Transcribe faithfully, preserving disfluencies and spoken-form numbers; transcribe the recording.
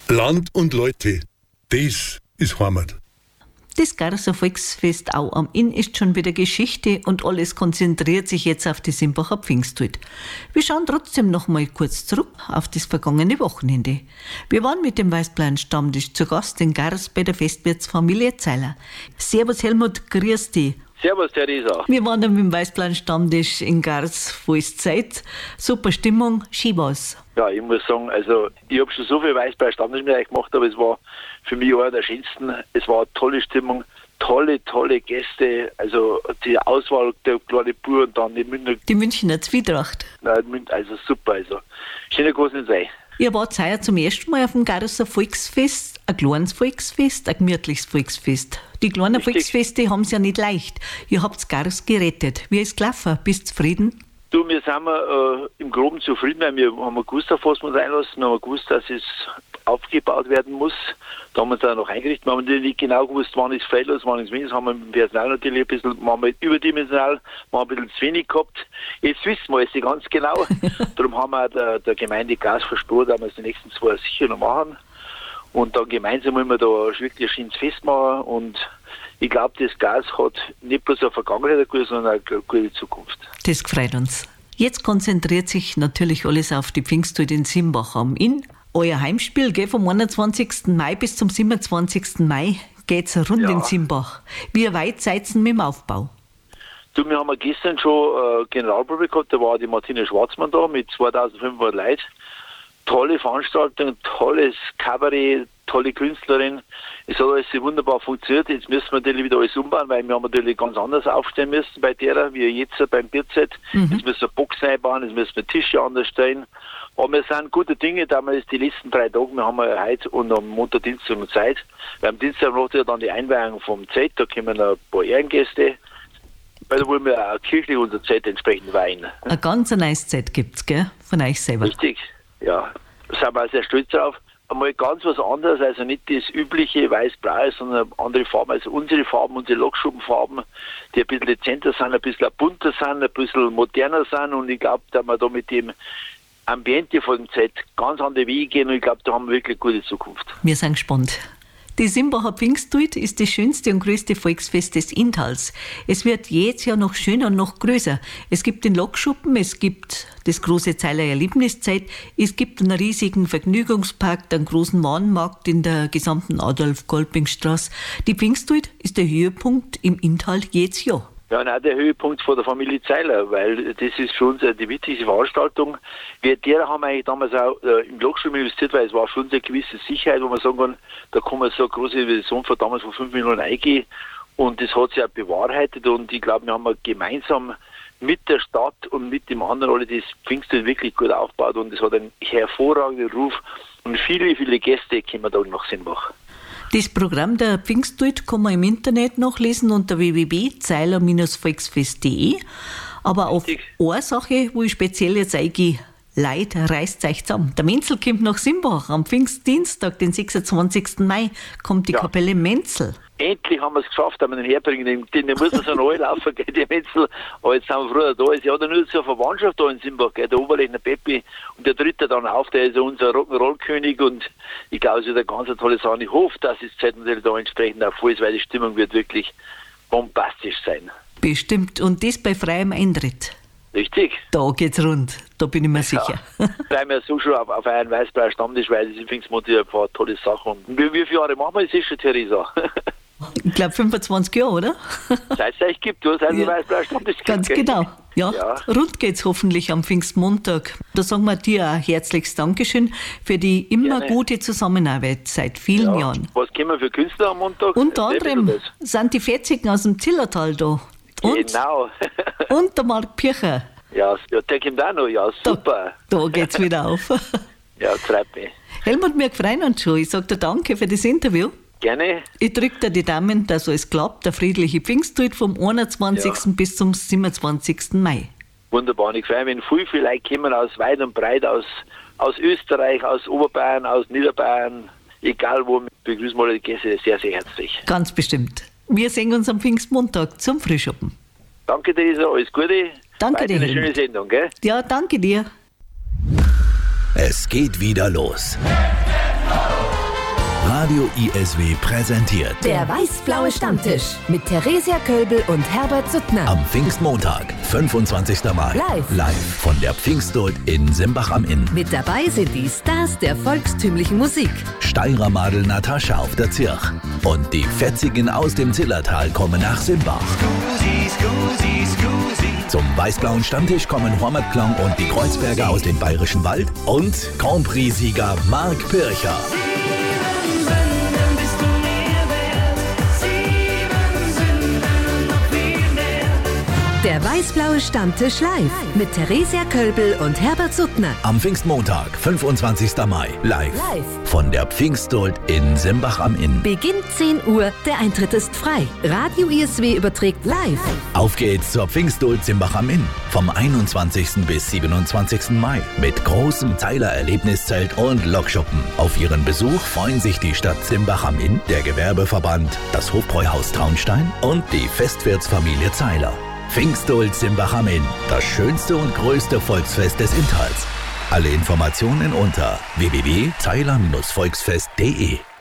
Land und Leute, das ist Heimat. Das Garser Volksfest auch am Inn ist schon wieder Geschichte und alles konzentriert sich jetzt auf die Simbacher Pfingsthut. Wir schauen trotzdem noch mal kurz zurück auf das vergangene Wochenende. Wir waren mit dem Weißblauen Stammtisch zu Gast in Gars bei der Festwirtsfamilie Zeiler. Servus Helmut, grüß dich. Servus Theresa. Wir waren dann mit dem Weißblauen Stammtisch in Gars, volles Zeit. Super Stimmung, schön war's. Ja, ich muss sagen, also ich habe schon so viel Weißblauen Stammtisch mit euch gemacht, aber es war für mich einer der schönsten. Es war eine tolle Stimmung, tolle, tolle Gäste, also die Auswahl der kleinen Bauern und dann die Münchner. Die Münchner Zwietracht. Nein, also super, also schöner großen Sei. Ihr wart heuer zum ersten Mal auf dem Garser Volksfest, ein kleines Volksfest, ein gemütliches Volksfest. Die kleinen Richtig. Volksfeste haben es ja nicht leicht. Ihr habt Gars gerettet. Wie ist gelaufen? Bist du zufrieden? Du, wir sind äh, im Groben zufrieden, weil wir haben gewusst, auf was wir uns einlassen, wir haben gewusst, dass es aufgebaut werden muss. Da haben wir uns dann noch eingerichtet. Wir haben natürlich nicht genau gewusst, wann ist fehllos, wann ist wenig. Das haben wir im Personal natürlich ein bisschen, waren wir überdimensional, wir haben ein bisschen zu wenig gehabt. Jetzt wissen wir es ganz genau. Darum haben wir der, der Gemeinde Gas versprochen, dass wir es die nächsten zwei Jahre sicher noch machen. Und dann gemeinsam wollen wir da wirklich ein schönes Fest machen. Und ich glaube, das Gas hat nicht bloß eine Vergangenheit, sondern auch eine gute Zukunft. Das freut uns. Jetzt konzentriert sich natürlich alles auf die Pfingsthut in Simbach am Inn. Euer Heimspiel geht vom einundzwanzigsten Mai bis zum siebenundzwanzigsten Mai geht's rund Ja. in Simbach. Wie weit seid ihr mit dem Aufbau? Du, wir haben ja gestern schon äh, Generalprobe gehabt, da war die Martina Schwarzmann da mit zweitausendfünfhundert Leuten. Tolle Veranstaltung, tolles Kabarett, tolle Künstlerin. Es hat alles wunderbar funktioniert. Jetzt müssen wir natürlich wieder alles umbauen, weil wir haben natürlich ganz anders aufstellen müssen bei derer, wie jetzt beim Bierzeit. Mhm. Jetzt müssen wir Boxen einbauen, jetzt müssen wir Tische anders stellen. Aber wir sind gute Dinge, da wir jetzt die letzten drei Tage, wir haben ja heute und am Montag, Dienstag noch Zeit. Wir haben Dienstag noch dann die Einweihung vom Zelt, da kommen ein paar Ehrengäste. Weil da wollen wir auch kirchlich unser Zelt entsprechend weihen. Eine ganz nice Zeit gibt's, gell? Von euch selber. Richtig, ja. Da sind wir auch sehr stolz drauf. Einmal ganz was anderes, also nicht das übliche weiß-blau, sondern andere Farben, also unsere Farben, unsere Lokschubenfarben, die ein bisschen dezenter sind, ein bisschen bunter sind, ein bisschen moderner sind und ich glaube, dass wir da mit dem Ambiente von dem Zeit ganz andere Wege gehen und ich glaube, da haben wir wirklich eine gute Zukunft. Wir sind gespannt. Die Simbacher Pfingsthut ist das schönste und größte Volksfest des Inntals. Es wird jedes Jahr noch schöner und noch größer. Es gibt den Lokschuppen, es gibt das große Zeiler Erlebniszeit, es gibt einen riesigen Vergnügungspark, einen großen Warenmarkt in der gesamten Adolf-Kolping-Straße. Die Pfingsthut ist der Höhepunkt im Inntal jedes Jahr. Ja, und auch der Höhepunkt von der Familie Zeiler, weil das ist für uns die wichtigste Veranstaltung. Wir derer haben eigentlich damals auch äh, im Lokschuppen investiert, weil es war für uns eine gewisse Sicherheit, wo man sagen kann, da kann man so eine große Investition von damals von fünf Millionen eingehen und das hat sich auch bewahrheitet und ich glaube, wir haben gemeinsam mit der Stadt und mit dem anderen alle das Pfingsthut wirklich gut aufgebaut und es hat einen hervorragenden Ruf und viele, viele Gäste kommen da nach Simbach. Das Programm der Pfingsthut kann man im Internet nachlesen unter w w w punkt zeiler volksfest punkt d e. Aber Richtig. auf eine Sache, wo ich speziell jetzt eingehe, Leute, reißt euch zusammen. Der Menzel kommt nach Simbach am Pfingstdienstag, den sechsundzwanzigsten Mai, kommt die Ja. Kapelle Menzel. Endlich haben wir es geschafft, haben wir den herbringen, den, den, den muss man so neu laufen, gell, die Menzel. Aber jetzt sind wir früher da. Sie hat ja nur so eine Verwandtschaft da in Simbach, gell, der Oberlechner Peppi. Und der dritte dann auf, der ist ja unser Rock'n'Roll-König. Und ich glaube, es wird eine ganz tolle Sache. Ich hoffe, dass es Zeit natürlich da entsprechend auch voll ist, weil die Stimmung wird wirklich bombastisch sein. Bestimmt. Und das bei freiem Eintritt. Richtig? Da geht's rund. Da bin ich mir sicher. Bleiben wir so schon auf, auf einen Weißblauen Stammtisch, weil das ist im Pfingstmontag ein paar tolle Sachen. Und wie, wie viele Jahre machen wir das jetzt schon, Theresa? Ich glaube fünfundzwanzig Jahre, oder? Seit es euch gibt, du hast einen Ja. Weißblauen Stammtisch gibt, Ganz gell? genau. Ja, Ja. rund geht's hoffentlich am Pfingstmontag. Da sagen wir dir ein herzliches Dankeschön für die immer Gerne. gute Zusammenarbeit seit vielen Ja. Jahren. Was kommen wir für Künstler am Montag? Unter Erzähl mir anderem das. sind die Fetzigen aus dem Zillertal da. Und, Genau. und der Marc Pircher. ja, ja, der kommt auch noch. Ja, super. Da, da geht's wieder auf. Ja, freut mich. Helmut, wir freuen uns schon. Ich sage dir danke für das Interview. Gerne. Ich drücke dir die Daumen, dass alles klappt. Der friedliche Pfingsthut vom einundzwanzigsten Ja. bis zum siebenundzwanzigsten Mai. Wunderbar. Und ich freue mich, wenn viel, viele Leute kommen aus weit und breit, aus, aus Österreich, aus Oberbayern, aus Niederbayern, egal wo. Begrüßen wir die Gäste sehr, sehr herzlich. Ganz bestimmt. Wir sehen uns am Pfingstmontag zum Frühschoppen. Danke, Theresa. Alles Gute. Danke Weiter dir, eine Helmut. schöne Sendung, gell? Ja, danke dir. Es geht wieder los. Radio I S W präsentiert Der weiß-blaue Stammtisch mit Theresia Kölbel und Herbert Suttner. am Pfingstmontag, fünfundzwanzigsten Mai, Live. live von der Pfingsthut in Simbach am Inn. Mit dabei sind die Stars der volkstümlichen Musik. Steirer Madel Natascha auf der Zirch. Und die Fetzigen aus dem Zillertal kommen nach Simbach. Zum weiß-blauen Stammtisch kommen Hormat Klang und die Kreuzberger aus dem Bayerischen Wald und Grand Prix-Sieger Mark Pircher. Der weiß-blaue Stammtisch live mit Theresia Kölbel und Herbert Suttner. Am Pfingstmontag, fünfundzwanzigsten Mai, live, Live. von der Pfingsthut in Simbach am Inn. Beginnt zehn Uhr, der Eintritt ist frei. Radio I S W überträgt live. Auf geht's zur Pfingsthut Simbach am Inn. Vom einundzwanzigsten bis siebenundzwanzigsten Mai. Mit großem Zeiler-Erlebniszelt und Lokschuppen. Auf ihren Besuch freuen sich die Stadt Simbach am Inn, der Gewerbeverband, das Hofbräuhaus Traunstein und die Festwirtsfamilie Zeiler. Pfingsthut Simbach am Inn. Das schönste und größte Volksfest des Inntals. Alle Informationen unter w w w punkt zeiler Bindestrich volksfest punkt de.